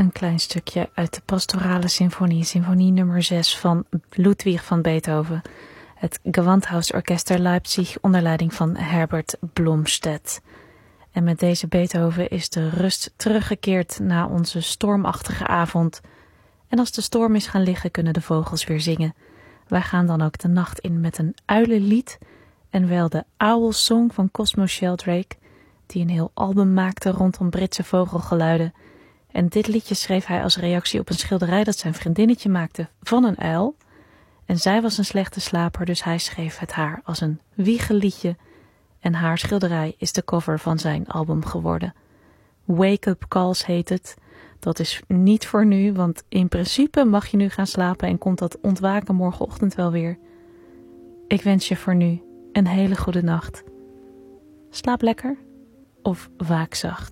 Een klein stukje uit de pastorale symfonie, symfonie nummer 6 van Ludwig van Beethoven. Het Gewandhausorchester Leipzig onder leiding van Herbert Blomstedt. En met deze Beethoven is de rust teruggekeerd na onze stormachtige avond. En als de storm is gaan liggen, kunnen de vogels weer zingen. Wij gaan dan ook de nacht in met een uilenlied en wel de Owl Song van Cosmo Sheldrake, die een heel album maakte rondom Britse vogelgeluiden. En dit liedje schreef hij als reactie op een schilderij dat zijn vriendinnetje maakte van een uil. En zij was een slechte slaper, dus hij schreef het haar als een wiegeliedje. En haar schilderij is de cover van zijn album geworden. Wake Up Calls heet het. Dat is niet voor nu, want in principe mag je nu gaan slapen en komt dat ontwaken morgenochtend wel weer. Ik wens je voor nu een hele goede nacht. Slaap lekker of waak zacht.